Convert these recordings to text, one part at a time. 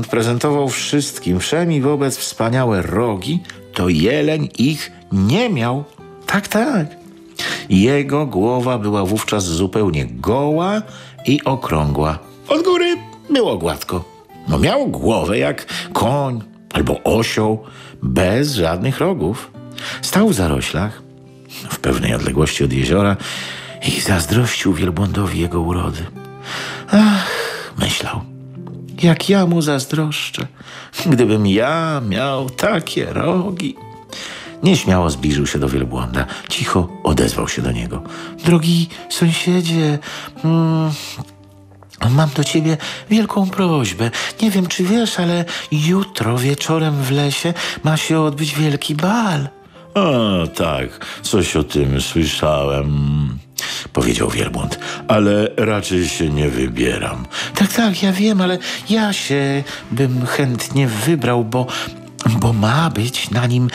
prezentował wszystkim wszemi wobec wspaniałe rogi, to jeleń ich nie miał. Tak, tak. Jego głowa była wówczas zupełnie goła i okrągła. Od góry było gładko. No miał głowę jak koń albo osioł, bez żadnych rogów. Stał w zaroślach, w pewnej odległości od jeziora i zazdrościł wielbłądowi jego urody. Ach, myślał, jak ja mu zazdroszczę, gdybym ja miał takie rogi. Nieśmiało zbliżył się do wielbłąda. Cicho odezwał się do niego. Drogi sąsiedzie, mam do ciebie wielką prośbę. Nie wiem, czy wiesz, ale jutro wieczorem w lesie ma się odbyć wielki bal. A, tak, coś o tym słyszałem, powiedział wielbłąd, ale raczej się nie wybieram. Tak, ja wiem, ale ja się bym chętnie wybrał, bo ma być na nim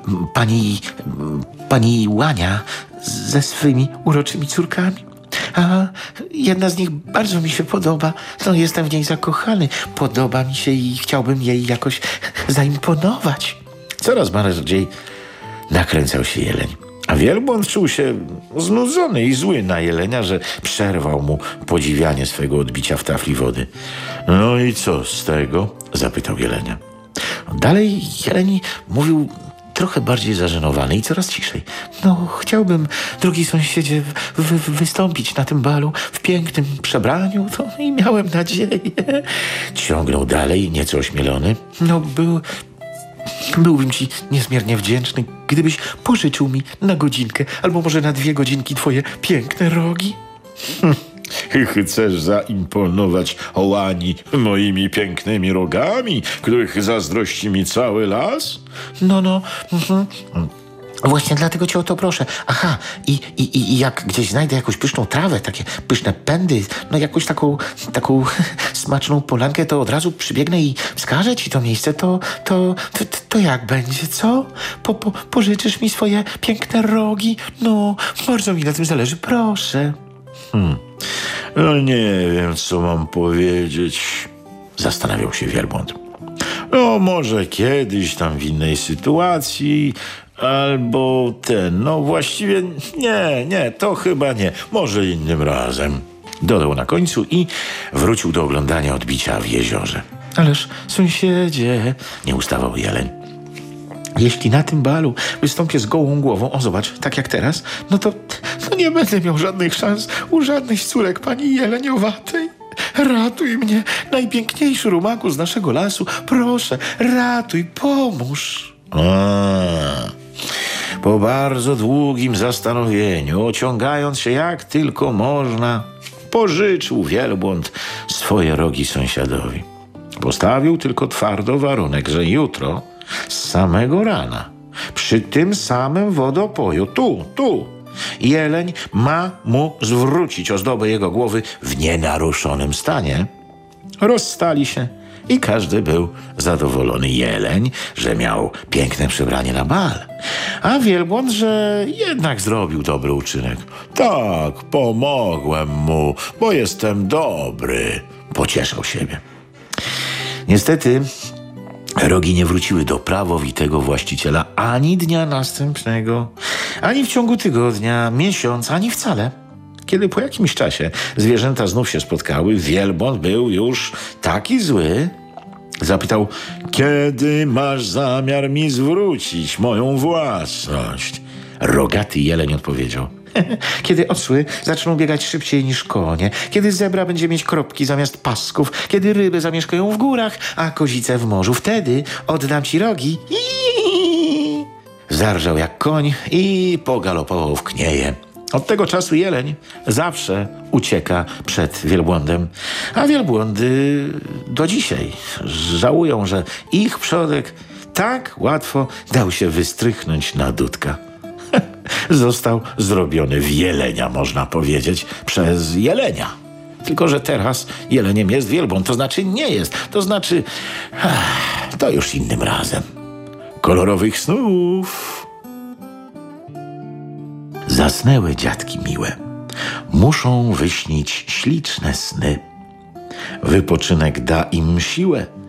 pani Łania ze swymi uroczymi córkami. A jedna z nich bardzo mi się podoba. No, jestem w niej zakochany. Podoba mi się i chciałbym jej jakoś zaimponować. Coraz bardziej nakręcał się jeleń. A wielbłąd czuł się znudzony i zły na jelenia, że przerwał mu podziwianie swego odbicia w tafli wody. No i co z tego? Zapytał jelenia. Dalej jeleń mówił trochę bardziej zażenowany i coraz ciszej. No, chciałbym, drogi sąsiedzie, wystąpić na tym balu w pięknym przebraniu, to i miałem nadzieję. Ciągnął dalej, nieco ośmielony. No, byłbym ci niezmiernie wdzięczny, gdybyś pożyczył mi na godzinkę, albo może na 2 godzinki twoje piękne rogi. Chcesz zaimponować Łani moimi pięknymi rogami, których zazdrości mi cały las? No. Właśnie dlatego cię o to proszę. Aha, i jak gdzieś znajdę jakąś pyszną trawę, takie pyszne pędy, no jakąś taką smaczną polankę, to od razu przybiegnę i wskażę ci to miejsce, to jak będzie, co? Pożyczysz mi swoje piękne rogi? No, bardzo mi na tym zależy, proszę. No nie wiem, co mam powiedzieć, zastanawiał się wielbłąd. No może kiedyś tam w innej sytuacji, albo no właściwie nie, to chyba nie, może innym razem. Dodał na końcu i wrócił do oglądania odbicia w jeziorze. Ależ sąsiedzie, nie ustawał jeleń. Jeśli na tym balu wystąpię z gołą głową, o zobacz, tak jak teraz, no to nie będę miał żadnych szans u żadnej z córek pani Jeleniowatej. Ratuj mnie, najpiękniejszy rumaku z naszego lasu. Proszę, ratuj, pomóż. Po bardzo długim zastanowieniu, ociągając się jak tylko można, pożyczył wielbłąd swoje rogi sąsiadowi. Postawił tylko twardo warunek, że jutro z samego rana, przy tym samym wodopoju, tu, jeleń ma mu zwrócić ozdobę jego głowy w nienaruszonym stanie. Rozstali się i każdy był zadowolony. Jeleń, że miał piękne przebranie na bal, a wielbłąd, że jednak zrobił dobry uczynek. Tak, pomogłem mu, bo jestem dobry, pocieszał siebie. Niestety rogi nie wróciły do prawowitego właściciela ani dnia następnego, ani w ciągu tygodnia, miesiąca, ani wcale. Kiedy po jakimś czasie zwierzęta znów się spotkały, wielbłąd był już taki zły. Zapytał, kiedy masz zamiar mi zwrócić moją własność? Rogaty jeleń odpowiedział, kiedy osły zaczną biegać szybciej niż konie, kiedy zebra będzie mieć kropki zamiast pasków, kiedy ryby zamieszkają w górach, a kozice w morzu, wtedy oddam ci rogi. Zarżał jak koń i pogalopował w knieje. Od tego czasu jeleń zawsze ucieka przed wielbłądem, a wielbłądy do dzisiaj żałują, że ich przodek tak łatwo dał się wystrychnąć na dudka. Został zrobiony w jelenia, można powiedzieć, przez jelenia. Tylko że teraz jeleniem jest wielbłąd, to znaczy nie jest, to znaczy to już innym razem. Kolorowych snów. Zasnęły dziatki miłe, muszą wyśnić śliczne sny. Wypoczynek da im siłę,